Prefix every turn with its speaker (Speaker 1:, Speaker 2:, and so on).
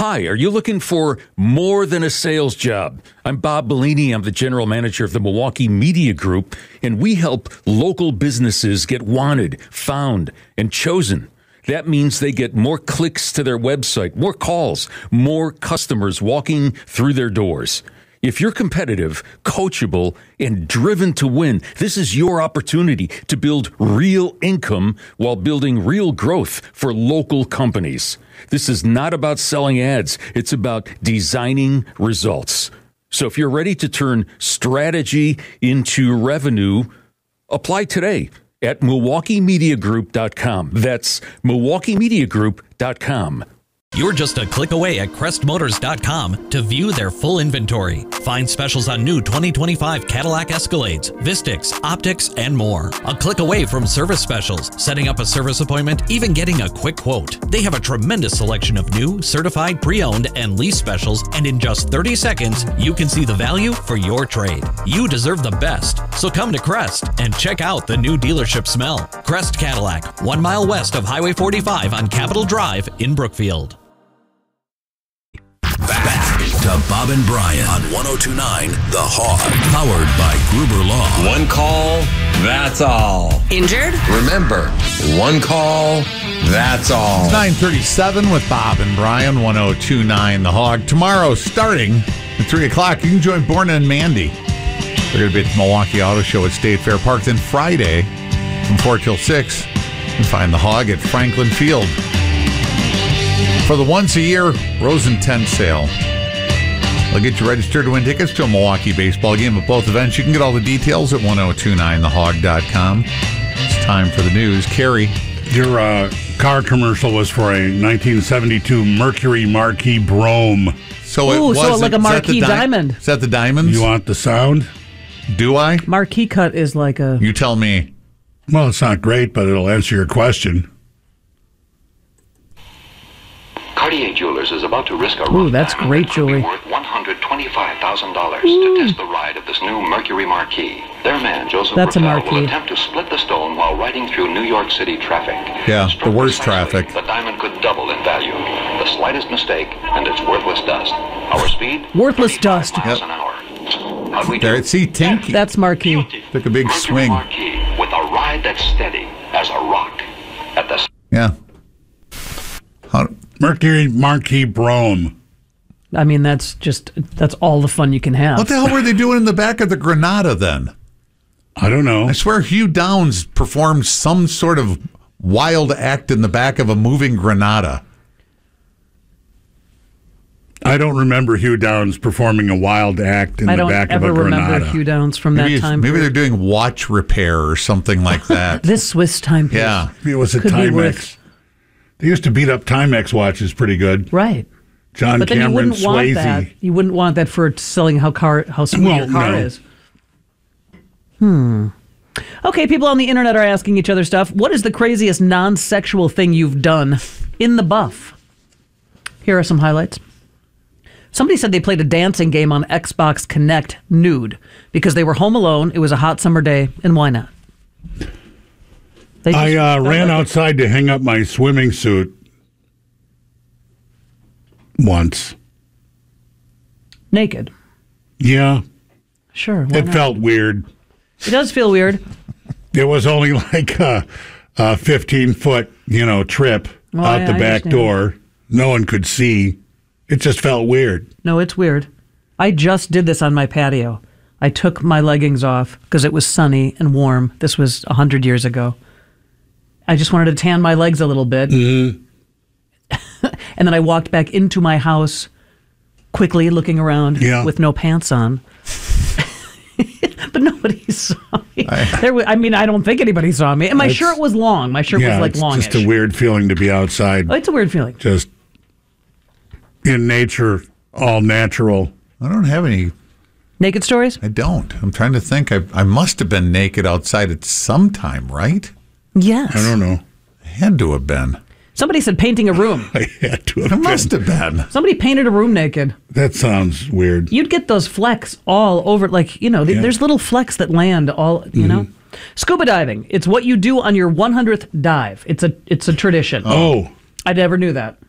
Speaker 1: Hi, are you looking for more than a sales job? I'm Bob Bellini. I'm the general manager of the Milwaukee Media Group, and we help local businesses get wanted, found, and chosen. That means they get more clicks to their website, more calls, more customers walking through their doors. If you're competitive, coachable, and driven to win, this is your opportunity to build real income while building real growth for local companies. This is not about selling ads. It's about designing results. So if you're ready to turn strategy into revenue, apply today at MilwaukeeMediaGroup.com. That's MilwaukeeMediaGroup.com.
Speaker 2: You're just a click away at CrestMotors.com to view their full inventory. Find specials on new 2025 Cadillac Escalades, Vistix, Optics, and more. A click away from service specials, setting up a service appointment, even getting a quick quote. They have a tremendous selection of new, certified, pre-owned, and lease specials, and in just 30 seconds, you can see the value for your trade. You deserve the best, so come to Crest and check out the new dealership smell. Crest Cadillac, 1 mile west of Highway 45 on Capitol Drive in Brookfield.
Speaker 3: Back to Bob and Brian on 102.9 The Hog, powered by Gruber Law.
Speaker 4: One call, that's all.
Speaker 5: Injured?
Speaker 4: Remember, one call, that's all.
Speaker 6: It's 9:37 with Bob and Brian, 102.9 The Hog. Tomorrow, starting at 3 o'clock, you can join Borna and Mandy. They're going to be at the Milwaukee Auto Show at State Fair Park. Then Friday, from 4 till 6, you can find The Hog at Franklin Field for the once-a-year Rosen Tent Sale. They'll get you registered to win tickets to a Milwaukee baseball game at both events. You can get all the details at 1029thehog.com. It's time for the news. Carrie.
Speaker 7: Your car commercial was for a 1972 Mercury Marquis Brougham.
Speaker 6: So
Speaker 5: like a Marquis diamond.
Speaker 6: Is that the diamonds?
Speaker 7: You want the sound?
Speaker 6: Do I?
Speaker 5: Marquis cut is like a...
Speaker 6: You tell me.
Speaker 7: Well, it's not great, but it'll answer your question.
Speaker 8: Cartier Jewelers is about to risk a
Speaker 5: Ooh, that's great jewelry.
Speaker 8: Worth $125,000 to test the ride of this new Mercury Marquis. Their man, Joseph Raffel, will attempt to split the stone while riding through New York City traffic.
Speaker 6: Yeah,
Speaker 8: Struck
Speaker 6: the worst
Speaker 8: precisely,
Speaker 6: traffic.
Speaker 8: The diamond could double in value. The slightest mistake, and it's worthless dust. Our speed?
Speaker 5: Worthless dust.
Speaker 8: Miles an hour. How'd we do?
Speaker 6: There, see, Tink.
Speaker 5: That's Marquis.
Speaker 6: Took a big
Speaker 8: Mercury
Speaker 6: swing.
Speaker 8: Marquis, with a ride that's steady as a rock. At the
Speaker 6: Yeah.
Speaker 7: Mercury Marquis Brougham.
Speaker 5: I mean, that's all the fun you can have.
Speaker 6: What the hell were they doing in the back of the Granada then?
Speaker 7: I don't know.
Speaker 6: I swear Hugh Downs performed some sort of wild act in the back of a moving Granada.
Speaker 7: I don't remember Hugh Downs performing a wild act in the back of a Granada.
Speaker 5: I don't ever remember Hugh Downs from that time.
Speaker 6: Maybe they're doing watch repair or something like that.
Speaker 5: This Swiss timepiece.
Speaker 6: Yeah.
Speaker 7: It was a
Speaker 5: Could be
Speaker 7: Timex.
Speaker 5: worth-
Speaker 7: They used to beat up Timex watches pretty good.
Speaker 5: Right.
Speaker 7: John
Speaker 5: But then you
Speaker 7: Cameron
Speaker 5: wouldn't want
Speaker 7: Swayze.
Speaker 5: that. You wouldn't want that for selling how smooth your car is. Okay, people on the internet are asking each other stuff. What is the craziest non-sexual thing you've done in the buff? Here are some highlights. Somebody said they played a dancing game on Xbox Connect nude because they were home alone. It was a hot summer day, and why not?
Speaker 7: I ran outside to hang up my swimming suit once.
Speaker 5: Naked.
Speaker 7: Yeah.
Speaker 5: Sure. Why
Speaker 7: It
Speaker 5: not?
Speaker 7: felt weird.
Speaker 5: It does feel weird.
Speaker 7: It was only like a 15-foot, trip out the back door. No one could see. It just felt weird.
Speaker 5: No, it's weird. I just did this on my patio. I took my leggings off because it was sunny and warm. This was 100 years ago. I just wanted to tan my legs a little bit.
Speaker 7: Mm-hmm.
Speaker 5: And then I walked back into my house quickly, looking around with no pants on. But nobody saw me. I don't think anybody saw me. And my shirt was long. My shirt was like longish.
Speaker 7: It's just a weird feeling to be outside.
Speaker 5: Oh, it's a weird feeling.
Speaker 7: Just in nature, all natural.
Speaker 6: I don't have any
Speaker 5: naked stories?
Speaker 6: I don't. I'm trying to think. I must have been naked outside at some time, right?
Speaker 5: Yes.
Speaker 7: I don't know.
Speaker 6: I had to have been.
Speaker 5: Somebody said painting a room.
Speaker 7: I had to have
Speaker 6: I
Speaker 7: been.
Speaker 6: must have been.
Speaker 5: Somebody painted a room naked.
Speaker 7: That sounds weird.
Speaker 5: You'd get those flecks all over, there's little flecks that land all, know. Scuba diving. It's what you do on your 100th dive. It's a tradition.
Speaker 7: Oh.
Speaker 5: I never knew that.